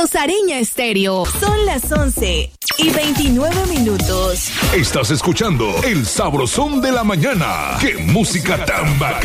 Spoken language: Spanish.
Tosariña Estéreo. Son las 11:29. Estás escuchando El Sabrosón de la Mañana. ¡Qué música tan bacana!